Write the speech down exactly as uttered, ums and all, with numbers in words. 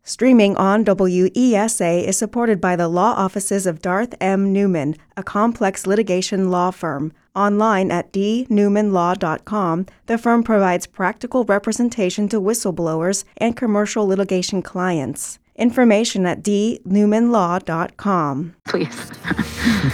Streaming on W E S A is supported by the law offices of Darth M. Newman, a complex litigation law firm. Online at d newman law dot com, the firm provides practical representation to whistleblowers and commercial litigation clients. Information at d newman law dot com. Please.